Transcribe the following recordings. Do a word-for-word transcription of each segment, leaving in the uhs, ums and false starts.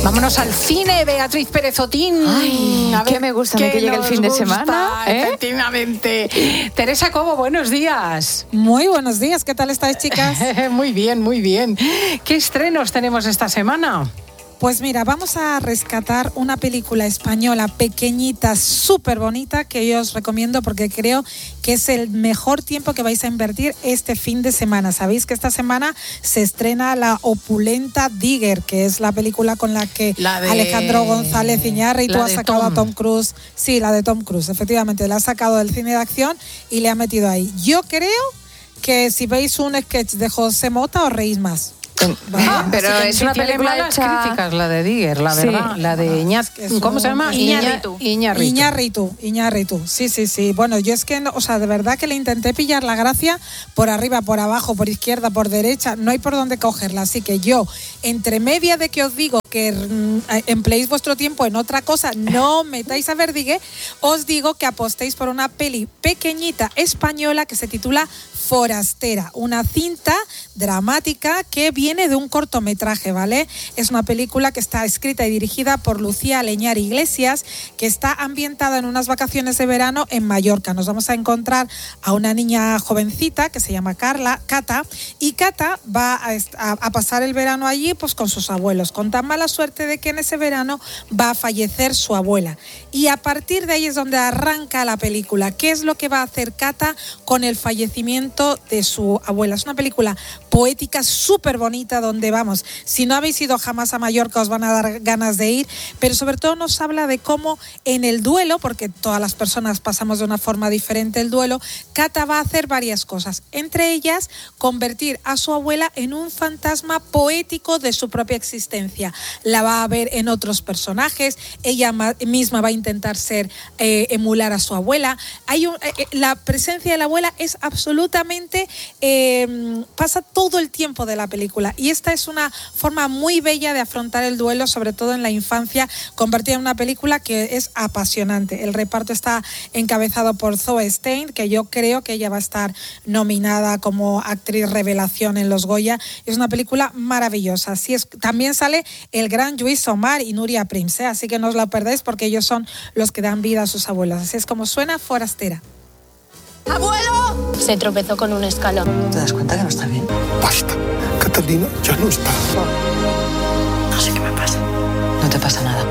Vámonos al cine, Beatriz Pérez Otín. Ay, a ver, qué me gusta que llegue el fin de gusta, semana, ¿eh? Efectivamente. Teresa Cobo, buenos días. Muy buenos días, ¿qué tal estáis, chicas? Muy bien, muy bien. ¿Qué estrenos tenemos esta semana? Pues mira, vamos a rescatar una película española pequeñita, súper bonita, que yo os recomiendo porque creo que es el mejor tiempo que vais a invertir este fin de semana. Sabéis que esta semana se estrena la opulenta Digger, que es la película con la que la de... Alejandro González Iñárritu ha sacado Tom. a Tom Cruise. Sí, la de Tom Cruise, efectivamente, la ha sacado del cine de acción y le ha metido ahí. Yo creo que si veis un sketch de José Mota os reís más. Vale, ah, pero es una película malas hecha... críticas, la de Digger, la verdad, sí. La de Iñaz... ¿Cómo se llama? Iñárritu. Iñárritu. Iñárritu, Iñárritu. Sí, sí, sí. Bueno, yo es que, no, o sea, de verdad que le intenté pillar la gracia por arriba, por abajo, por izquierda, por derecha, no hay por dónde cogerla, así que yo, entre media de que os digo que mm, empleéis vuestro tiempo en otra cosa, no metáis a ver Digger, os digo que apostéis por una peli pequeñita española que se titula Forastera, una cinta dramática que viene de un cortometraje, ¿vale? Es una película que está escrita y dirigida por Lucía Leñar Iglesias, que está ambientada en unas vacaciones de verano en Mallorca. Nos vamos a encontrar a una niña jovencita que se llama Carla, Cata, y Cata va a, a, a pasar el verano allí pues con sus abuelos, con tan mala suerte de que en ese verano va a fallecer su abuela. Y a partir de ahí es donde arranca la película. ¿Qué es lo que va a hacer Cata con el fallecimiento de su abuela? Es una película poética súper bonita donde, vamos, si no habéis ido jamás a Mallorca os van a dar ganas de ir, pero sobre todo nos habla de cómo en el duelo, porque todas las personas pasamos de una forma diferente el duelo, Cata va a hacer varias cosas, entre ellas convertir a su abuela en un fantasma poético de su propia existencia. La va a ver en otros personajes, ella misma va a intentar ser, eh, emular a su abuela. Hay un, eh, la presencia de la abuela es absolutamente, eh, pasa todo el tiempo de la película, y esta es una forma muy bella de afrontar el duelo, sobre todo en la infancia, convertida en una película que es apasionante. El reparto está encabezado por Zoe Stein, que yo creo que ella va a estar nominada como actriz revelación en los Goya. Es una película maravillosa. Así es, también sale el gran Lluís Omar y Núria Prims, ¿eh? Así que no os la perdéis porque ellos son los que dan vida a sus abuelos. Así es como suena Forastera. ¡Abuelo! Se tropezó con un escalón. ¿Te das cuenta que no está bien? Basta. Catalina ya no está. No sé qué me pasa. No te pasa nada.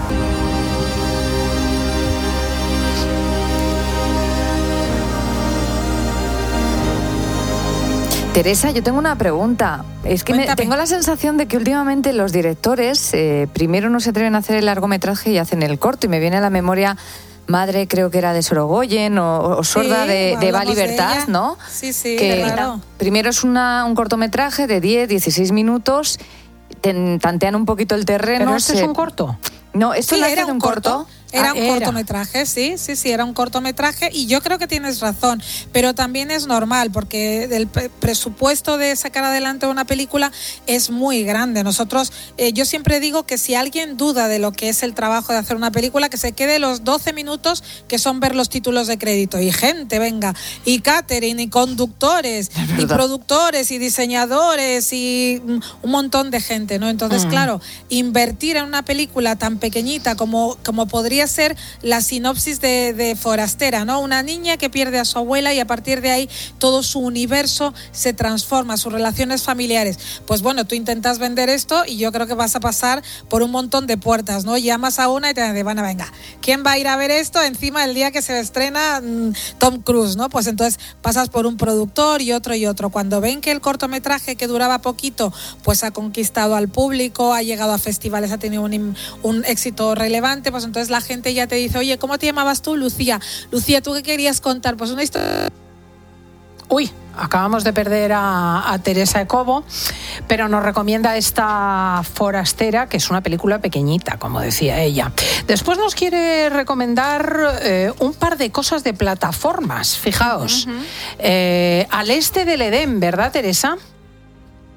Teresa, yo tengo una pregunta. Es que me, tengo la sensación de que últimamente los directores eh, primero no se atreven a hacer el largometraje y hacen el corto, y me viene a la memoria Madre, creo que era de Sorogoyen, o, o Sorda, sí, de, de Eva Libertad, de ¿no? Sí, sí, que claro. Primero es una, un cortometraje de diez, dieciséis minutos, ten, tantean un poquito el terreno. ¿Pero este se... es un corto? No, esto sí, lo era hace un un corto. corto. Era ah, un era. cortometraje, sí, sí, sí, era un cortometraje, y yo creo que tienes razón, pero también es normal porque el presupuesto de sacar adelante una película es muy grande. Nosotros, eh, yo siempre digo que si alguien duda de lo que es el trabajo de hacer una película, que se quede los doce minutos que son ver los títulos de crédito, y gente, venga, y catering, y conductores, y productores, y diseñadores, y un montón de gente, ¿no? Entonces, mm. claro, invertir en una película tan pequeñita como, como podría ser la sinopsis de, de Forastera, ¿no? Una niña que pierde a su abuela y a partir de ahí todo su universo se transforma, sus relaciones familiares. Pues bueno, tú intentas vender esto y yo creo que vas a pasar por un montón de puertas, ¿no? Llamas a una y te dicen, bueno, venga, ¿quién va a ir a ver esto encima del día que se estrena mmm, Tom Cruise, ¿no? Pues entonces pasas por un productor y otro y otro. Cuando ven que el cortometraje, que duraba poquito, pues ha conquistado al público, ha llegado a festivales, ha tenido un, un éxito relevante, pues entonces la gente gente ya te dice, oye, ¿cómo te llamabas tú? Lucía. Lucía, ¿tú qué querías contar? Pues una historia... Uy, acabamos de perder a, a Teresa Cobo, pero nos recomienda esta Forastera, que es una película pequeñita, como decía ella. Después nos quiere recomendar eh, un par de cosas de plataformas, fijaos. Uh-huh. eh, al este del Edén, ¿verdad, Teresa?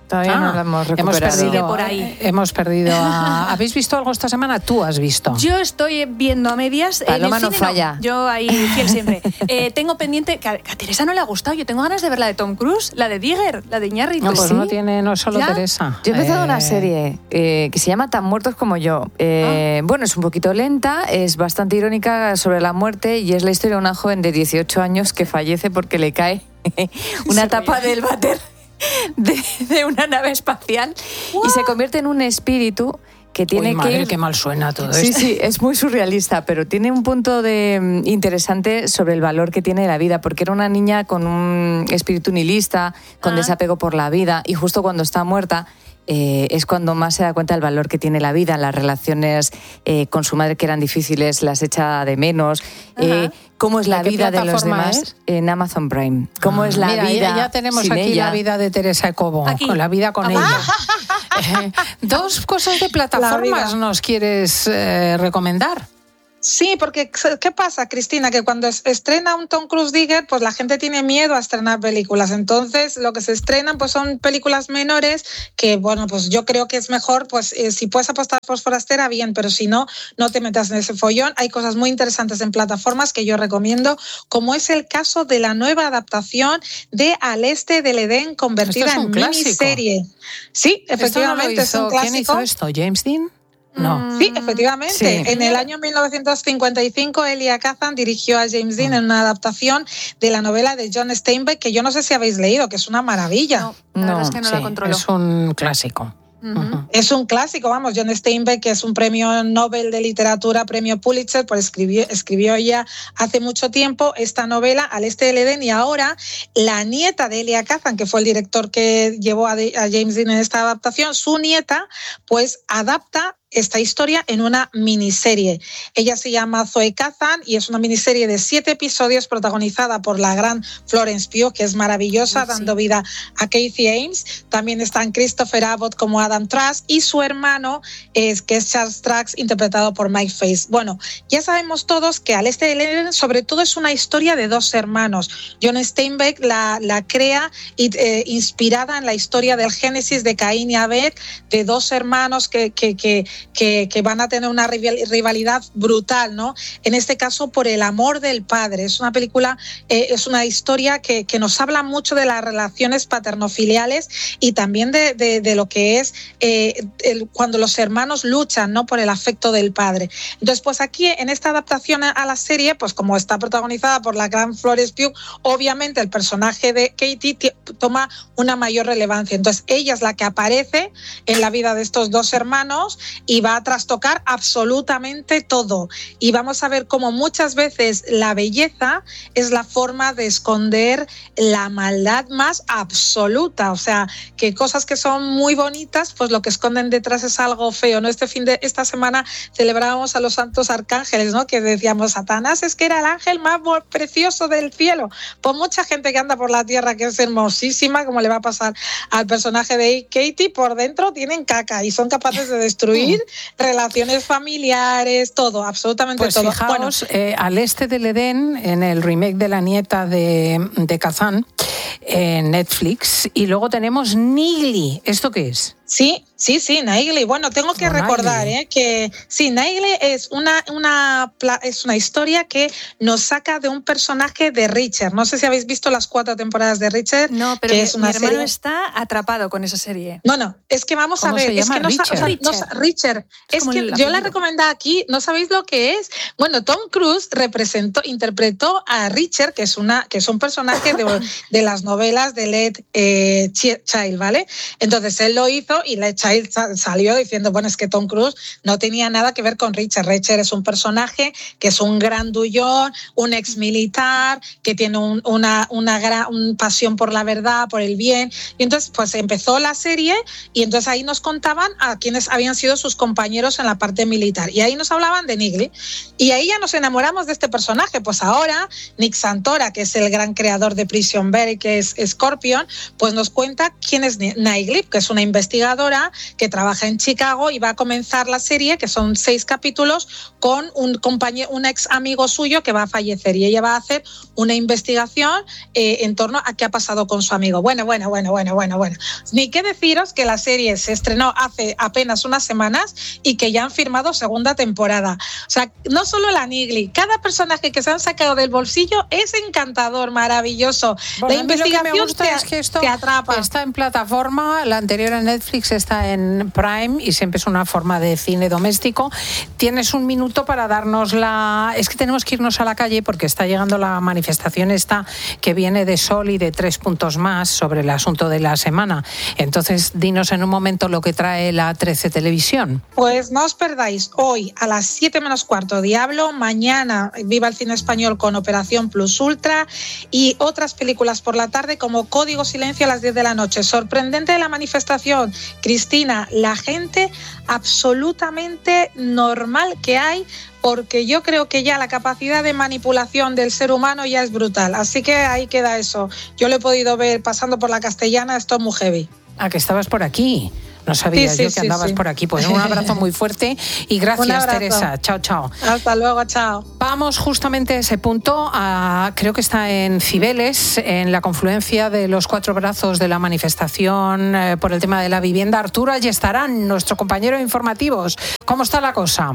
Todavía ah, no lo hemos recuperado. Hemos perdido, por ahí. Hemos perdido a... ¿Habéis visto algo esta semana? Tú has visto. Yo estoy viendo a medias. Paloma no falla. No. Yo ahí fiel siempre. eh, tengo pendiente, que a, que a Teresa no le ha gustado. Yo tengo ganas de ver la de Tom Cruise, la de Digger, la de Iñárritu. No, pues ¿Sí? no tiene, no es solo ¿Ya? Teresa. Yo he empezado eh... una serie eh, que se llama Tan muertos como yo. Eh, ah. Bueno, es un poquito lenta, es bastante irónica sobre la muerte y es la historia de una joven de dieciocho años que fallece porque le cae una tapa del váter de, de una nave espacial. ¿What? Y se convierte en un espíritu que tiene Uy, madre, que ir... qué mal suena todo sí, esto. Sí, es muy surrealista, pero tiene un punto de interesante sobre el valor que tiene la vida, porque era una niña con un espíritu nihilista, con ah. desapego por la vida, y justo cuando está muerta eh, es cuando más se da cuenta del valor que tiene la vida. Las relaciones eh, con su madre, que eran difíciles, las echa de menos. Eh, ¿Cómo es la vida de los demás? Es? En Amazon Prime. ¿Cómo ah, es la mira, vida? Ya, ya tenemos sin aquí ella? La vida de Teresa Cobo, aquí. Con la vida con ella. eh, dos cosas de plataformas nos quieres eh, recomendar. Sí, porque ¿qué pasa, Cristina? Que cuando estrena un Tom Cruise Digger, pues la gente tiene miedo a estrenar películas. Entonces, lo que se estrenan pues son películas menores que, bueno, pues yo creo que es mejor, pues eh, si puedes apostar por Forastera, bien, pero si no, no te metas en ese follón. Hay cosas muy interesantes en plataformas que yo recomiendo, como es el caso de la nueva adaptación de Al Este del Edén, convertida en miniserie. Sí, efectivamente, esto no lo hizo, es un clásico. ¿Quién hizo esto? ¿James Dean? No. Sí, efectivamente. Sí. En el año mil novecientos cincuenta y cinco, Elia Kazan dirigió a James Dean en una adaptación de la novela de John Steinbeck, que yo no sé si habéis leído, que es una maravilla. No, la verdad es que no sí, la controlo. Es un clásico. Uh-huh. Uh-huh. Es un clásico, vamos, John Steinbeck, que es un premio Nobel de literatura, premio Pulitzer, pues escribió, escribió ella hace mucho tiempo esta novela, Al Este del Edén, y ahora la nieta de Elia Kazan, que fue el director que llevó a, de, a James Dean en esta adaptación, su nieta, pues adapta esta historia en una miniserie. Ella se llama Zoe Kazan y es una miniserie de siete episodios protagonizada por la gran Florence Pugh, que es maravillosa, sí, dando vida a Kathy Ames. También están Christopher Abbott como Adam Trask y su hermano, es, que es Charles Trask, interpretado por Mike Face. Bueno, ya sabemos todos que Al Este del Edén sobre todo es una historia de dos hermanos. John Steinbeck la, la crea y, eh, inspirada en la historia del Génesis de Caín y Abel, de dos hermanos que, que, que Que, que van a tener una rivalidad brutal, ¿no? En este caso por el amor del padre. Es una película, eh, es una historia que, que nos habla mucho de las relaciones paternofiliales y también de, de, de lo que es eh, el, cuando los hermanos luchan, ¿no?, por el afecto del padre. Entonces, pues aquí en esta adaptación a la serie, pues como está protagonizada por la gran Florence Pugh, obviamente el personaje de Katie t- toma una mayor relevancia. Entonces, ella es la que aparece en la vida de estos dos hermanos y va a trastocar absolutamente todo. Y vamos a ver cómo muchas veces la belleza es la forma de esconder la maldad más absoluta. O sea, que cosas que son muy bonitas, pues lo que esconden detrás es algo feo, ¿no? Este fin de esta semana celebrábamos a los santos arcángeles, ¿no? Que decíamos, Satanás es que era el ángel más precioso del cielo. Pues mucha gente que anda por la tierra, que es hermosísima, como le va a pasar al personaje de Katie, por dentro tienen caca y son capaces de destruir relaciones familiares, todo, absolutamente pues todo. Fijaos, bueno, eh, Al Este del Edén, en el remake de la nieta de, de Kazan, en Netflix, y luego tenemos Nigli. ¿Esto qué es? Sí, sí, sí, Nigli. Bueno, tengo que oh, recordar eh, que sí, Nigli es una, una, es una historia que nos saca de un personaje de Richard. No sé si habéis visto las cuatro temporadas de Richard. No, pero que mi, es una mi hermano serie... está atrapado con esa serie. No, no, es que vamos a ver. Se es llama que no, Richard? O sea, Richard. No, Richard. Es, es que la yo la recomendé aquí, no sabéis lo que es. Bueno, Tom Cruise representó, interpretó a Richard, que es, una, que es un personaje de, de las novelas de Led eh, Child, ¿vale? Entonces él lo hizo y Led Child salió diciendo, bueno, es que Tom Cruise no tenía nada que ver con Richard. Richard es un personaje que es un grandullón, un ex militar, que tiene un, una, una gran un pasión por la verdad, por el bien. Y entonces, pues empezó la serie y entonces ahí nos contaban a quienes habían sido sus compañeros en la parte militar. Y ahí nos hablaban de Nigli. Y ahí ya nos enamoramos de este personaje. Pues ahora, Nick Santora, que es el gran creador de Prison Break, que es Scorpion, pues nos cuenta quién es Nigli, que es una investigadora investigadora que trabaja en Chicago y va a comenzar la serie, que son seis capítulos, con un compañero, un ex amigo suyo que va a fallecer, y ella va a hacer una investigación eh, en torno a qué ha pasado con su amigo. Bueno, bueno, bueno, bueno, bueno, bueno. Ni qué deciros que la serie se estrenó hace apenas unas semanas y que ya han firmado segunda temporada. O sea, no solo la Nigli, cada personaje que se han sacado del bolsillo es encantador, maravilloso. Bueno, la investigación lo que me gusta te, es que esto te atrapa. Está en plataforma, la anterior en Netflix está en Prime y siempre es una forma de cine doméstico. Tienes un minuto para darnos la... Es que tenemos que irnos a la calle porque está llegando la manifestación esta que viene de Sol y de Tres Puntos Más sobre el asunto de la semana. Entonces, dinos en un momento lo que trae la trece Televisión. Pues no os perdáis hoy a las siete menos cuarto Diablo, mañana Viva el Cine Español con Operación Plus Ultra y otras películas por la tarde como Código Silencio a las diez de la noche. Sorprendente la manifestación, Cristina, la gente absolutamente normal que hay, porque yo creo que ya la capacidad de manipulación del ser humano ya es brutal. Así que ahí queda eso. Yo lo he podido ver pasando por la Castellana, esto es muy heavy. Ah, que estabas por aquí. No sabía sí, sí, yo que sí, andabas sí. por aquí. Pues un abrazo muy fuerte y gracias, Teresa. Chao, chao. Hasta luego, chao. Vamos justamente a ese punto. A, creo que está en Cibeles, en la confluencia de los cuatro brazos de la manifestación eh, por el tema de la vivienda. Arturo Ayestarán, nuestro compañero de informativos. ¿Cómo está la cosa?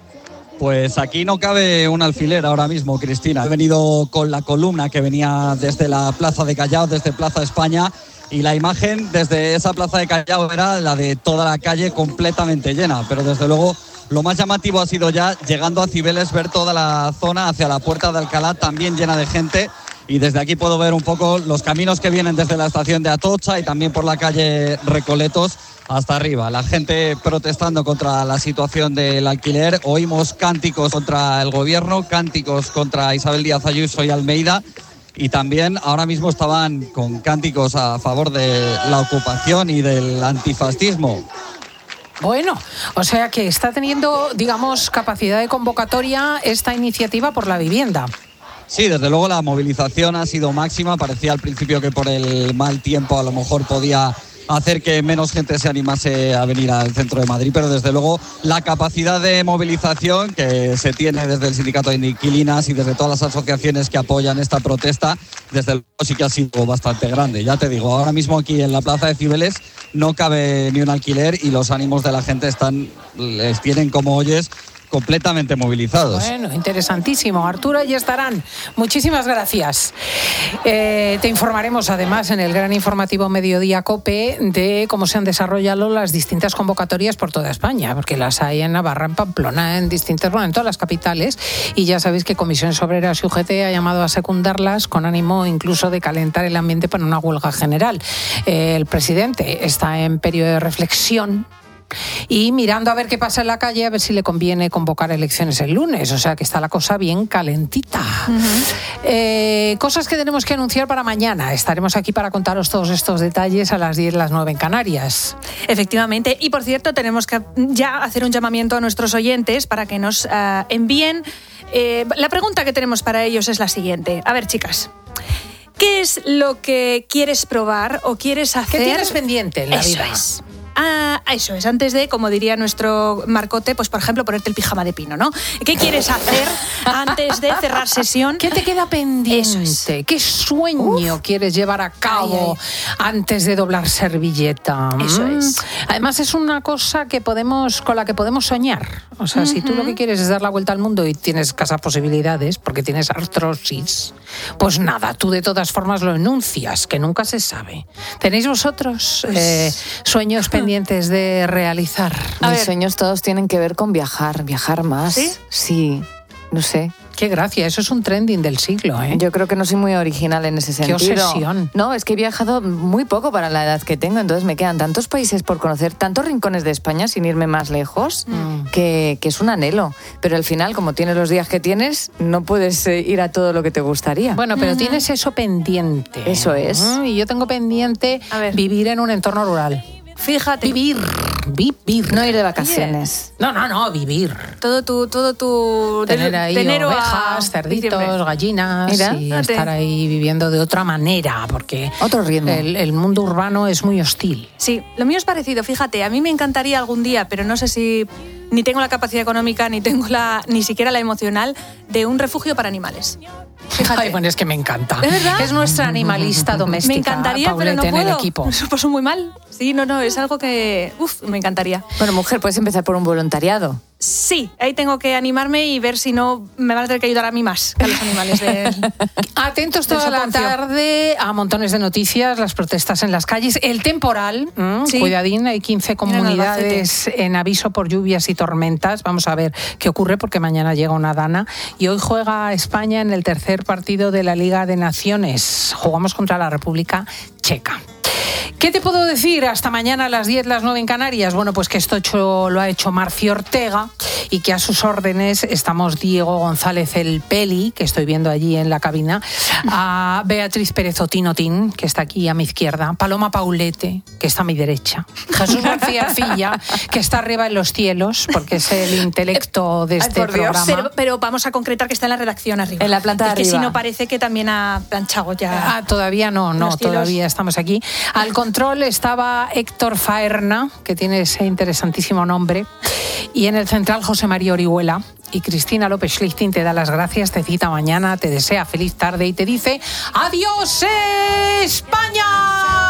Pues aquí no cabe un alfiler ahora mismo, Cristina. He venido con la columna que venía desde la Plaza de Callao, desde Plaza España, y la imagen desde esa Plaza de Callao era la de toda la calle completamente llena. Pero desde luego lo más llamativo ha sido ya, llegando a Cibeles, ver toda la zona hacia la Puerta de Alcalá también llena de gente. Y desde aquí puedo ver un poco los caminos que vienen desde la estación de Atocha y también por la calle Recoletos hasta arriba. La gente protestando contra la situación del alquiler. Oímos cánticos contra el gobierno, cánticos contra Isabel Díaz Ayuso y Almeida. Y también ahora mismo estaban con cánticos a favor de la ocupación y del antifascismo. Bueno, o sea que está teniendo, digamos, capacidad de convocatoria esta iniciativa por la vivienda. Sí, desde luego la movilización ha sido máxima. Parecía al principio que por el mal tiempo a lo mejor podía hacer que menos gente se animase a venir al centro de Madrid, pero desde luego la capacidad de movilización que se tiene desde el sindicato de inquilinas y desde todas las asociaciones que apoyan esta protesta, desde luego sí que ha sido bastante grande. Ya te digo, ahora mismo aquí en la plaza de Cibeles no cabe ni un alquiler y los ánimos de la gente están, les tienen, como oyes, completamente movilizados. Bueno, interesantísimo. Arturo Ayestarán, muchísimas gracias. Eh, te informaremos además en el gran informativo Mediodía COPE de cómo se han desarrollado las distintas convocatorias por toda España, porque las hay en Navarra, en Pamplona, en distintas, bueno, en todas las capitales, y ya sabéis que Comisiones Obreras y U G T ha llamado a secundarlas con ánimo incluso de calentar el ambiente para una huelga general. Eh, el presidente está en periodo de reflexión y mirando a ver qué pasa en la calle, a ver si le conviene convocar elecciones el lunes. O sea que está la cosa bien calentita. Uh-huh. Eh, cosas que tenemos que anunciar para mañana. Estaremos aquí para contaros todos estos detalles a las diez, las nueve en Canarias. Efectivamente. Y por cierto, tenemos que ya hacer un llamamiento a nuestros oyentes para que nos uh, envíen. Eh, la pregunta que tenemos para ellos es la siguiente. A ver, chicas, ¿qué es lo que quieres probar o quieres hacer? ¿Qué tienes pendiente en la Eso vida? Es. Ah, eso es, antes de, como diría nuestro Marcote, pues por ejemplo ponerte el pijama de pino, ¿no? ¿Qué quieres hacer antes de cerrar sesión? ¿Qué te queda pendiente? Eso es. ¿Qué sueño Uf. quieres llevar a cabo ay, ay. antes de doblar servilleta? Eso es. Además es una cosa que podemos, con la que podemos soñar. O sea, uh-huh. si tú lo que quieres es dar la vuelta al mundo y tienes escasas posibilidades porque tienes artrosis, pues nada, tú de todas formas lo enuncias, que nunca se sabe. ¿Tenéis vosotros pues... eh, sueños pendientes de realizar? A Mis ver. sueños todos tienen que ver con viajar, viajar más. ¿Sí? Sí, no sé. Qué gracia, eso es un trending del siglo, ¿eh? Yo creo que no soy muy original en ese sentido. Qué obsesión. No, es que he viajado muy poco para la edad que tengo, entonces me quedan tantos países por conocer, tantos rincones de España sin irme más lejos, mm. que, que es un anhelo. Pero al final, como tienes los días que tienes, no puedes ir a todo lo que te gustaría. Bueno, pero uh-huh. tienes eso pendiente. Eso es. Uh-huh. Y yo tengo pendiente vivir en un entorno rural. Fíjate. Vivir, vivir. No ir de vacaciones. No, no, no, vivir. Todo tu, todo tu Tener ahí de enero ovejas, a cerditos, diciembre. gallinas Mira, y fíjate. estar ahí viviendo de otra manera, porque Otro ritmo. el, el mundo urbano es muy hostil. Sí, lo mío es parecido, fíjate, a mí me encantaría algún día, pero no sé si ni tengo la capacidad económica, ni tengo la, ni siquiera la emocional, de un refugio para animales. Fíjate. Ay, bueno, es que me encanta. ¿Es verdad? Es nuestra animalista doméstica. Me encantaría, pero no Paulette, en puedo. el equipo. Eso pasó muy mal. Sí, no, no, es algo que, uf, me encantaría. Bueno, mujer, puedes empezar por un voluntariado. Sí, ahí tengo que animarme y ver si no me van a tener que ayudar a mí más que a los animales de... Atentos del toda la soponcio. tarde a montones de noticias, las protestas en las calles, el temporal, ¿m? Sí. Cuidadín, hay quince comunidades en aviso por lluvias y tormentas. Vamos a ver qué ocurre porque mañana llega una dana y hoy juega España en el tercer partido de la Liga de Naciones. Jugamos contra la República Checa. ¿Qué te puedo decir? Hasta mañana a las diez, las nueve en Canarias. Bueno, pues que esto hecho, lo ha hecho Marcio Ortega y que a sus órdenes estamos Diego González el Peli, que estoy viendo allí en la cabina, a Beatriz Pérez Otinotín, que está aquí a mi izquierda, Paloma Paulete, que está a mi derecha, Jesús García Arcilla, que está arriba en los cielos, porque es el intelecto de este Ay, por Dios. programa. Pero, pero vamos a concretar que está en la redacción arriba. En la planta de es que arriba. si no parece que también ha planchado ya. Ah, todavía no, no, Los cielos. todavía estamos aquí. Al control estaba Héctor Faerna, que tiene ese interesantísimo nombre, y en el central José María Orihuela. Y Cristina López Schlichting te da las gracias, te cita mañana, te desea feliz tarde y te dice ¡Adiós, España!